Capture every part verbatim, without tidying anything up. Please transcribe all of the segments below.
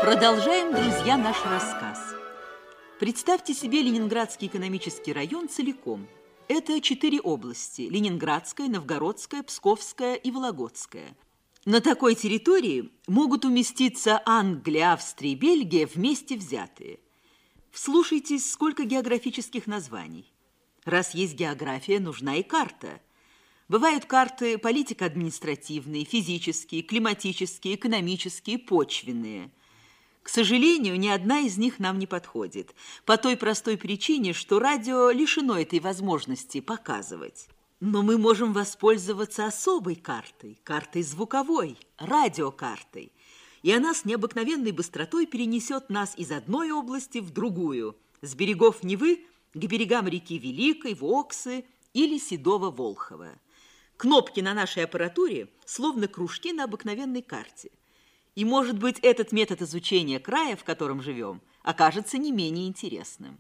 Продолжаем, друзья, наш рассказ. Представьте себе Ленинградский экономический район целиком. Это четыре области – Ленинградская, Новгородская, Псковская и Вологодская. На такой территории могут уместиться Англия, Австрия и Бельгия вместе взятые. Вслушайтесь, сколько географических названий. Раз есть география, нужна и карта. Бывают карты политико-административные, физические, климатические, экономические, почвенные. К сожалению, ни одна из них нам не подходит, по той простой причине, что радио лишено этой возможности показывать. Но мы можем воспользоваться особой картой, картой звуковой, радиокартой. И она с необыкновенной быстротой перенесет нас из одной области в другую, с берегов Невы к берегам реки Великой, Воксы или Седого Волхова. Кнопки на нашей аппаратуре словно кружки на обыкновенной карте. И, может быть, этот метод изучения края, в котором живем, окажется не менее интересным.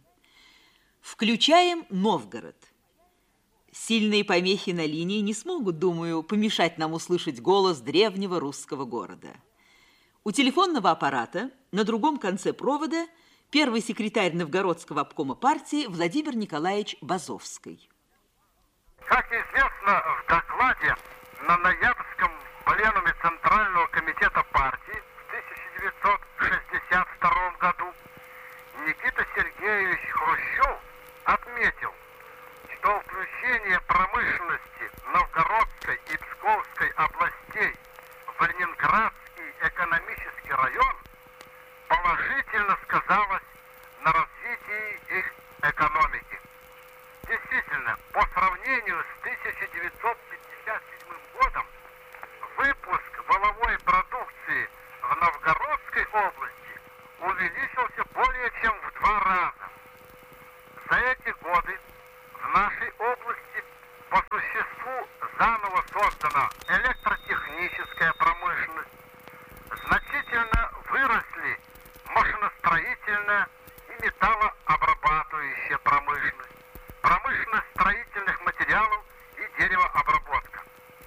Включаем Новгород. Сильные помехи на линии не смогут, думаю, помешать нам услышать голос древнего русского города. У телефонного аппарата на другом конце провода первый секретарь Новгородского обкома партии Владимир Николаевич Базовский. Как известно, в докладе на ноябрьском пленуме Центрального комитета партии в тысяча девятьсот шестьдесят втором году Никита Сергеевич Хрущев отметил, что включение промышленности Новгородской и Псковской областей в Ленинградский экономический район положительно сказалось на развитии их экономики. Действительно, по сравнению с тысяча девятьсот пятьдесят седьмым годом выпуск валовой продукции в Новгородской области увеличился более чем в два раза. За эти годы в нашей области по существу заново создана электротехническая промышленность, значительно выросли машиностроительная и металлообрабатывающая промышленность, промышленность строительных материалов и деревообработка.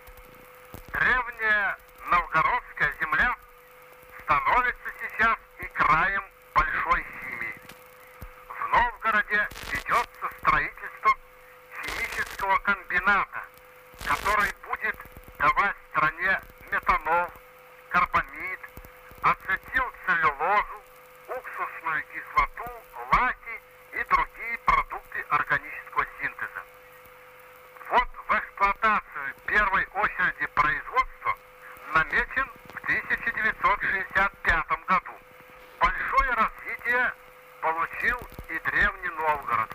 Древняя новгородская земля становится сейчас и краем большой химии. В Новгороде ведется строительство химического комбината, который будет давать стране метанол, карбамид, ацетилцеллюлозу, уксусную кислоту, лаки и другие продукты органического синтеза. Вот в эксплуатацию первой очереди производства намечен в тысяча девятьсот шестьдесят пятом году. Большое развитие получил и древний Новгород.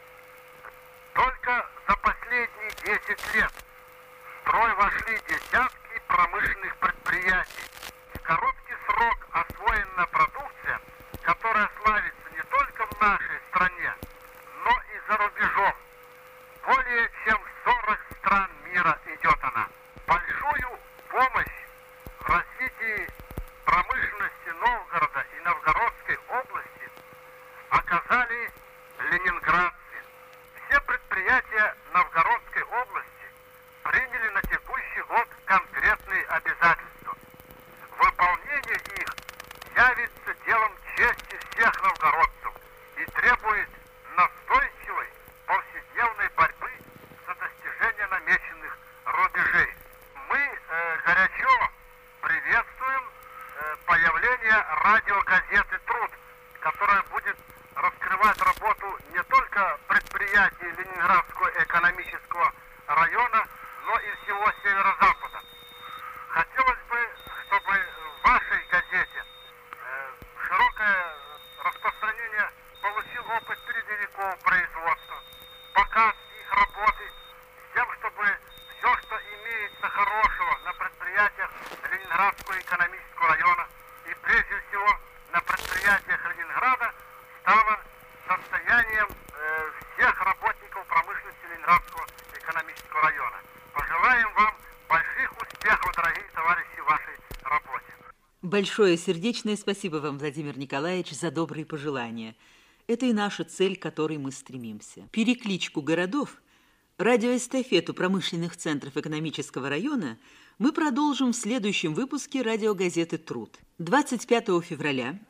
Только за последние десять лет в строй вошли десятки промышленных предприятий. В короткий срок освоена продукция, которая славится не только в нашей стране, но и за рубежом. Более чем в сорок стран мира идет она. Большую помощь в развитии промышленности Новгорода и Новгородской области оказали ленинградцы. Все предприятия Новгородской области приняли на текущий год конкретные обязательства. Выполнение их явится делом чести всех новгородцев и требует настойчивой повседневной борьбы за достижение намеченных рубежей. Мы э, горячо приветствуем э, появление радиогазеты «Труд», которая будет раскрывать работу не только предприятий Ленинградского экономического района, но и всего северо-запада. Хотелось бы, чтобы в вашей газете э, широкое распространение получил опыт передовиков производства, показ их работы, с тем, чтобы все, что имеется хорошего на предприятиях Ленинградского экономического района и прежде всего на предприятиях Ленинграда, стало состоянием э, всех работников промышленности Ленинградского экономического района. Пожелаем вам больших успехов, дорогие товарищи, в вашей работе. Большое сердечное спасибо вам, Владимир Николаевич, за добрые пожелания. Это и наша цель, к которой мы стремимся. Перекличку городов, радиоэстафету промышленных центров экономического района мы продолжим в следующем выпуске радиогазеты «Труд». двадцать пятого февраля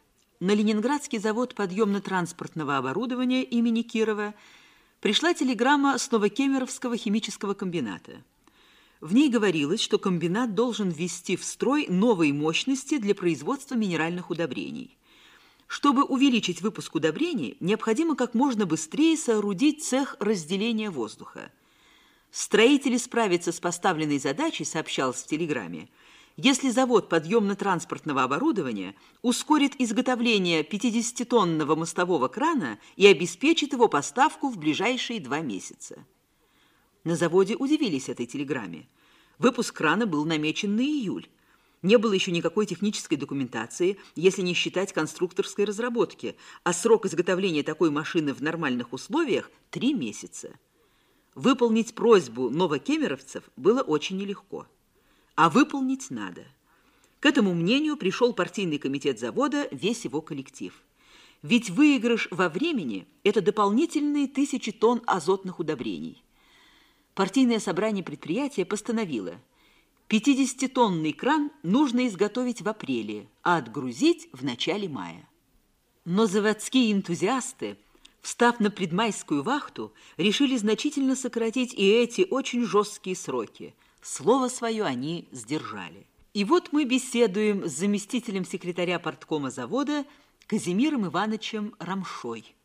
на Ленинградский завод подъемно-транспортного оборудования имени Кирова пришла телеграмма с Новокемеровского химического комбината. В ней говорилось, что комбинат должен ввести в строй новые мощности для производства минеральных удобрений. Чтобы увеличить выпуск удобрений, необходимо как можно быстрее соорудить цех разделения воздуха. Строители справятся с поставленной задачей, сообщалось в телеграмме, если завод подъемно-транспортного оборудования ускорит изготовление пятидесятитонного мостового крана и обеспечит его поставку в ближайшие два месяца. На заводе удивились этой телеграмме. Выпуск крана был намечен на июль. Не было еще никакой технической документации, если не считать конструкторской разработки, а срок изготовления такой машины в нормальных условиях – три месяца. Выполнить просьбу новокемеровцев было очень нелегко. А выполнить надо. К этому мнению пришел партийный комитет завода, весь его коллектив. Ведь выигрыш во времени – это дополнительные тысячи тонн азотных удобрений. Партийное собрание предприятия постановило: пятидесятитонный кран нужно изготовить в апреле, а отгрузить в начале мая. Но заводские энтузиасты, встав на предмайскую вахту, решили значительно сократить и эти очень жесткие сроки. Слово свое они сдержали. И вот мы беседуем с заместителем секретаря парткома завода Казимиром Ивановичем Рамшой.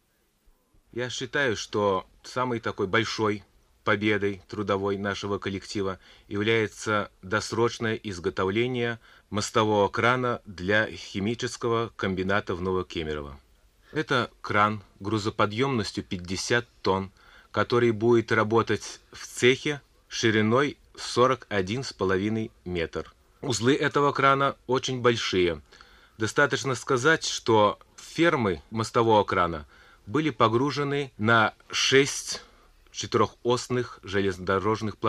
Я считаю, что самой такой большой победой трудовой нашего коллектива является досрочное изготовление мостового крана для химического комбината в Новокемерово. Это кран грузоподъемностью пятьдесят тонн, который будет работать в цехе шириной сорок один с половиной метр. Узлы этого крана очень большие. Достаточно сказать, что фермы мостового крана были погружены на шесть четырехосных железнодорожных платформ.